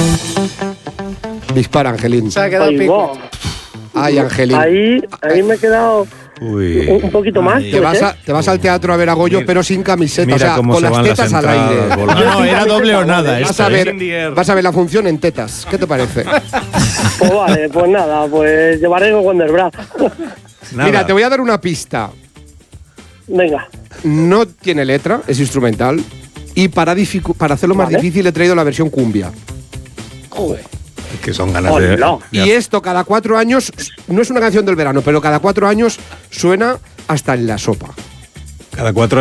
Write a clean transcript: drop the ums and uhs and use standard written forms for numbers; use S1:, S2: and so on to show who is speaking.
S1: Dispara, Angelín.
S2: Se ha quedado
S3: Ay,
S2: pico.
S3: wow.
S1: Ay, Angelín.
S3: Ahí me he quedado un poquito más.
S1: Te vas al teatro a ver a Goyo, pero sin camiseta,
S4: Mira
S1: o sea,
S4: cómo
S1: con
S4: se
S1: las
S4: van las
S1: tetas al
S4: entradas
S1: aire.
S4: volando.
S5: No, era doble o nada.
S1: Vas
S5: Esto,
S1: a ver la función en tetas. ¿Qué te parece?
S3: Pues vale, pues nada, pues llevaré el Wonderbra.
S1: Mira, te voy a dar una pista.
S3: Venga.
S1: No tiene letra, es instrumental. Y para hacerlo más difícil he traído la versión cumbia.
S4: Que son ganas de...
S1: Y esto cada 4 años, no es una canción del verano, pero cada 4 años suena hasta en la sopa.
S4: Cada 4